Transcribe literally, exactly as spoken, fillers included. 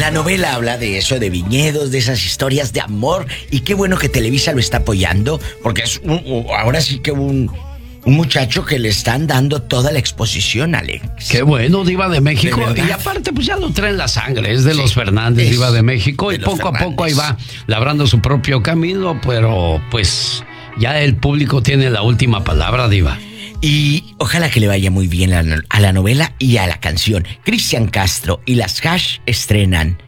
la novela habla de eso, de viñedos, de esas historias de amor. Y qué bueno que Televisa lo está apoyando, porque es un, ahora sí que un, un muchacho que le están dando toda la exposición, Alex. Qué bueno, Diva de México. ¿De y aparte, pues ya lo traen la sangre. Es de sí, los Fernández, es Diva de México. De y poco Fernández. a poco ahí va labrando su propio camino, pero pues ya el público tiene la última palabra, Diva. Y ojalá que le vaya muy bien a la, a la novela y a la canción. Cristian Castro y las Hash estrenan